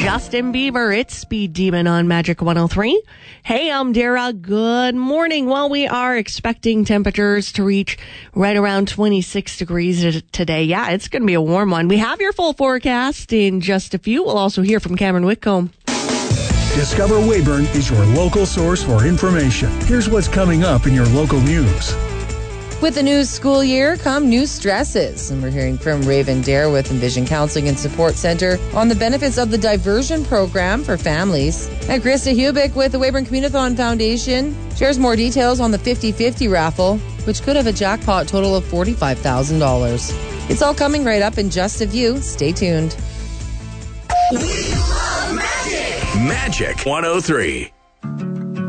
Justin Bieber, it's Speed Demon on Magic 103. Hey, I'm Dara. Good morning. Well, we are expecting temperatures to reach right around 26 degrees today. Yeah, it's going to be a warm one. We have your full forecast in just a few. We'll also hear from Cameron Whitcomb. Discover Weyburn is your local source for information. Here's what's coming up in your local news. With the new school year come new stresses. And we're hearing from Raven Dare with Envision Counseling and Support Center on the benefits of the diversion program for families. And Krista Hubick with the Weyburn Communithon Foundation shares more details on the 50-50 raffle, which could have a jackpot total of $45,000. It's all coming right up in just a few. Stay tuned. We love magic. Magic 103.